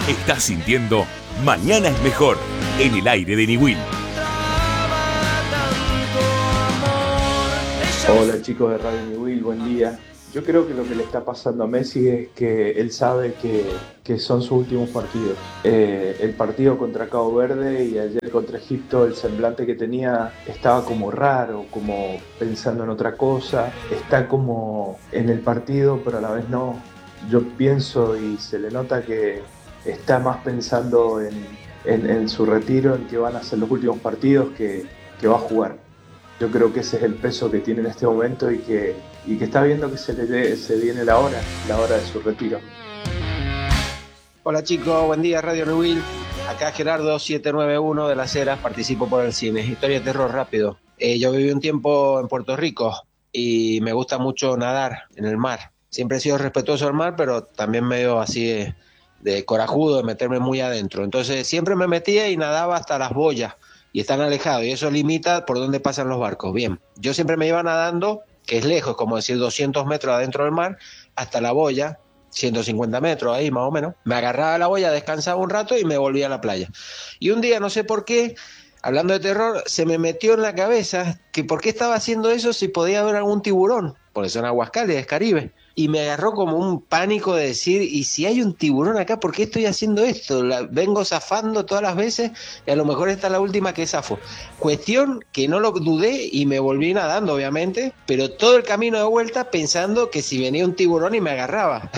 Estás sintiendo Mañana es Mejor en el aire de Niwil. Hola chicos de Radio Niwil, buen día. Yo creo que lo que le está pasando a Messi es que él sabe que son sus últimos partidos. El partido contra Cabo Verde y ayer contra Egipto, el semblante que tenía estaba como raro, como pensando en otra cosa. Está como en el partido, pero a la vez no. Yo pienso y se le nota que está más pensando en su retiro, en que van a ser los últimos partidos que va a jugar. Yo creo que ese es el peso que tiene en este momento y que está viendo que se viene la hora de su retiro. Hola chicos, buen día Radio Niwil. Acá Gerardo 791 de Las Heras, participo por el cine. Historia de terror rápido. Yo viví un tiempo en Puerto Rico y me gusta mucho nadar en el mar. Siempre he sido respetuoso del mar, pero también medio así de corajudo, de meterme muy adentro. Entonces siempre me metía y nadaba hasta las boyas y están alejados y eso limita por dónde pasan los barcos. Bien, yo siempre me iba nadando, que es lejos, como decir 200 metros adentro del mar, hasta la boya, 150 metros ahí más o menos. Me agarraba a la boya, descansaba un rato y me volvía a la playa. Y un día, no sé por qué, hablando de terror, se me metió en la cabeza que por qué estaba haciendo eso si podía haber algún tiburón, porque son aguas cálidas, Caribe. Y me agarró como un pánico de decir, ¿y si hay un tiburón acá, por qué estoy haciendo esto? Vengo zafando todas las veces y a lo mejor esta es la última que zafo. Cuestión que no lo dudé y me volví nadando, obviamente, pero todo el camino de vuelta pensando que si venía un tiburón y me agarraba.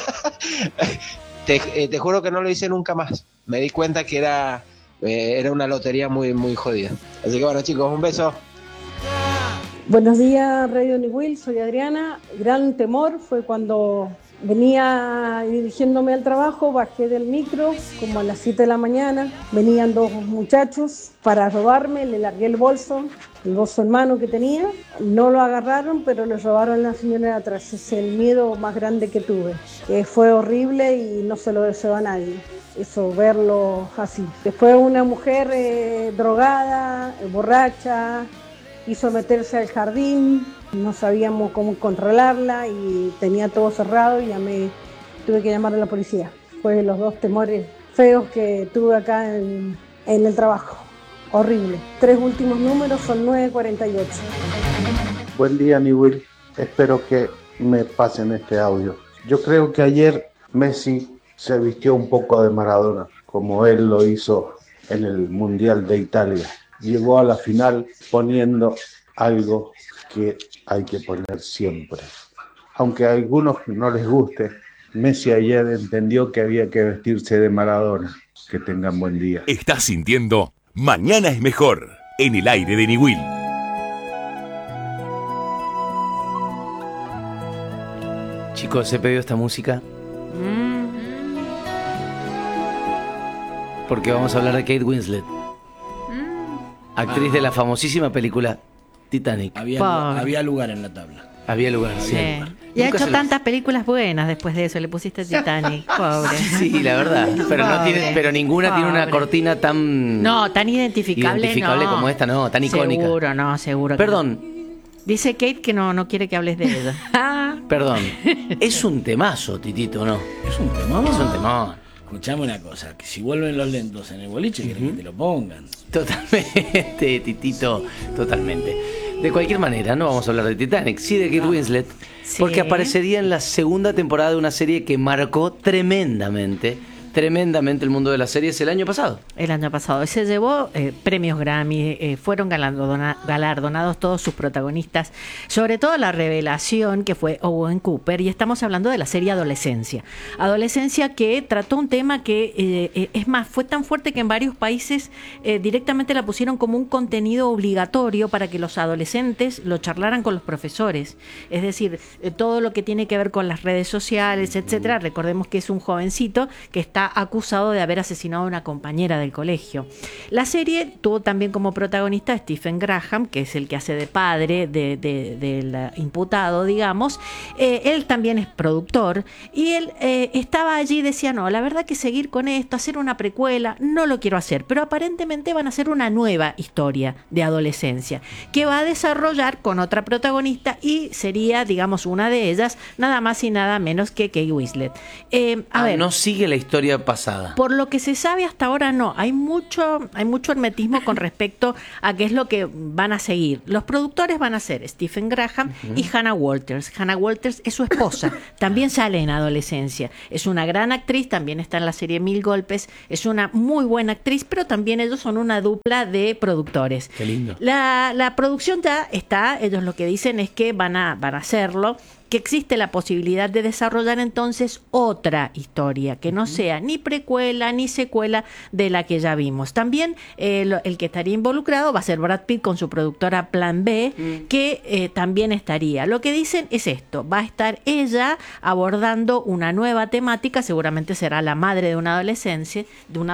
Te juro que no lo hice nunca más. Me di cuenta que era una lotería muy, muy jodida. Así que bueno chicos, un beso. Buenos días, Radio Niwil, soy Adriana. Gran temor fue cuando venía dirigiéndome al trabajo, bajé del micro como a las 7 de la mañana. Venían dos muchachos para robarme, le largué el bolso en mano que tenía. No lo agarraron, pero le robaron a la señora de atrás. Es el miedo más grande que tuve. Fue horrible y no se lo deseo a nadie. Eso, verlo así. Después una mujer drogada, borracha, quiso meterse al jardín, no sabíamos cómo controlarla y tenía todo cerrado y tuve que llamar a la policía. Fue los dos temores feos que tuve acá en el trabajo. Horrible. 3 últimos números son 948. Buen día, Niwil. Espero que me pasen este audio. Yo creo que ayer Messi se vistió un poco de Maradona, como él lo hizo en el Mundial de Italia. Llegó a la final poniendo algo que hay que poner siempre. Aunque a algunos no les guste, Messi ayer entendió que había que vestirse de Maradona. Que tengan buen día. Estás sintiendo Mañana es Mejor en el aire de Niwil. Chicos, he pedido esta música porque vamos a hablar de Kate Winslet, actriz de la famosísima película Titanic. Había lugar en la tabla. Había lugar, sí. Y ha hecho tantas películas buenas después de eso. Le pusiste Titanic, pobre. Sí, la verdad. Pero ninguna tiene una cortina tan... No, tan identificable como esta, no, tan icónica. Seguro. Perdón. Dice Kate que no quiere que hables de ella. Perdón. Es un temazo, Titito, ¿no? Es un temón. Es un temón. Escuchame una cosa, que si vuelven los lentos en el boliche, quieren que te lo pongan. Totalmente, Titito, totalmente. De cualquier manera, no vamos a hablar de Titanic, sí de Kate Winslet, porque aparecería en la segunda temporada de una serie que marcó tremendamente el mundo de las series el año pasado. El año pasado. Se llevó premios Grammy, fueron galardonados todos sus protagonistas, sobre todo la revelación que fue Owen Cooper, y estamos hablando de la serie Adolescencia. Adolescencia que trató un tema que, es más, fue tan fuerte que en varios países directamente la pusieron como un contenido obligatorio para que los adolescentes lo charlaran con los profesores. Es decir, todo lo que tiene que ver con las redes sociales, etcétera. Recordemos que es un jovencito que está acusado de haber asesinado a una compañera del colegio. La serie tuvo también como protagonista a Stephen Graham, que es el que hace de padre del imputado, digamos. Él también es productor y él estaba allí y decía, no, la verdad que seguir con esto, hacer una precuela, no lo quiero hacer, pero aparentemente van a hacer una nueva historia de adolescencia que va a desarrollar con otra protagonista y sería, digamos, una de ellas, nada más y nada menos que Kate Winslet. No sigue la historia historia pasada. Por lo que se sabe hasta ahora no, hay mucho hermetismo con respecto a qué es lo que van a seguir. Los productores van a ser Stephen Graham y Hannah Walters. Hannah Walters es su esposa, también sale en adolescencia. Es una gran actriz, también está en la serie Mil Golpes, es una muy buena actriz, pero también ellos son una dupla de productores. Qué lindo. La producción ya está, ellos lo que dicen es que van a hacerlo, que existe la posibilidad de desarrollar entonces otra historia, que no sea ni precuela ni secuela de la que ya vimos. También el que estaría involucrado va a ser Brad Pitt con su productora Plan B, que también estaría. Lo que dicen es esto, va a estar ella abordando una nueva temática, seguramente será la madre de un adolescente,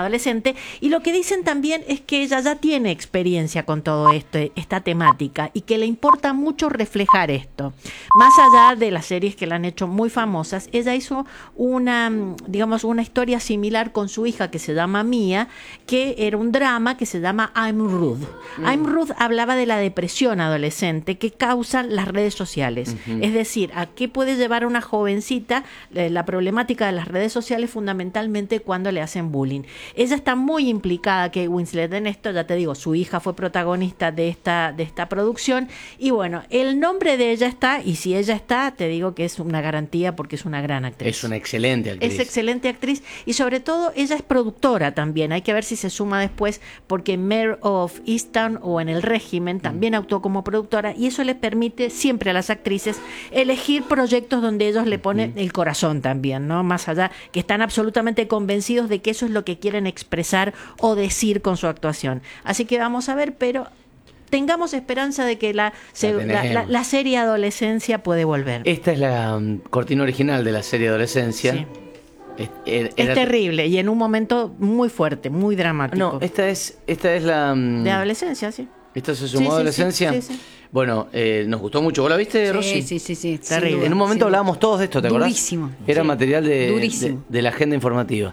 y lo que dicen también es que ella ya tiene experiencia con todo esto, esta temática, y que le importa mucho reflejar esto. Más allá de las series que la han hecho muy famosas, ella hizo una historia similar con su hija que se llama Mia, que era un drama que se llama I'm Rude. I'm Rude hablaba de la depresión adolescente que causan las redes sociales. Es decir, a qué puede llevar a una jovencita la problemática de las redes sociales, fundamentalmente cuando le hacen bullying. Ella está muy implicada, Kate Winslet, en esto, ya te digo, su hija fue protagonista de esta producción, y bueno, el nombre de ella está, y si ella está, te digo que es una garantía porque es una gran actriz. Es una excelente actriz. Es excelente actriz, y sobre todo ella es productora también. Hay que ver si se suma después, porque en Mare of Easttown o en El Régimen también actuó como productora, y eso les permite siempre a las actrices elegir proyectos donde ellos le ponen el corazón también, ¿no? Más allá, que están absolutamente convencidos de que eso es lo que quieren expresar o decir con su actuación. Así que vamos a ver, pero tengamos esperanza de que la serie Adolescencia puede volver. Esta es la cortina original de la serie Adolescencia. Sí. Es terrible y en un momento muy fuerte, muy dramático. No, esta es la... de Adolescencia, sí. ¿Esta se sumó a Adolescencia? Sí. Bueno, nos gustó mucho. ¿Vos la viste, Rosy? Sí. Terrible. En un momento hablábamos todos de esto, ¿te acordás? Durísimo. Era material Durísimo. de la agenda informativa.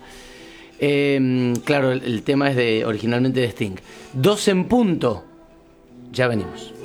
Claro, el tema es originalmente de Sting. 2 en punto. Ya venimos.